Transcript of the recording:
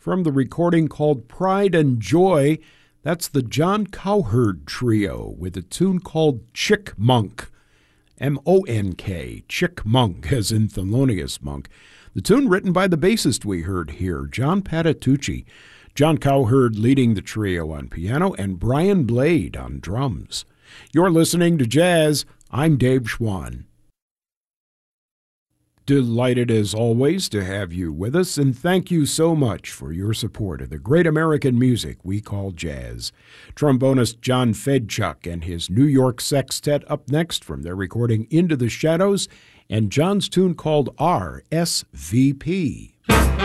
from the recording called Pride and Joy. That's the John Cowherd Trio with a tune called Chick Monk, M-O-N-K, Chick Monk, as in Thelonious Monk. The tune written by the bassist we heard here, John Patitucci. John Cowherd leading the trio on piano and Brian Blade on drums. You're listening to Jazz. I'm Dave Schwann. Delighted as always to have you with us, and thank you so much for your support of the great American music we call jazz. Trombonist John Fedchuk and his New York Sextet up next from their recording Into the Shadows, and John's tune called RSVP.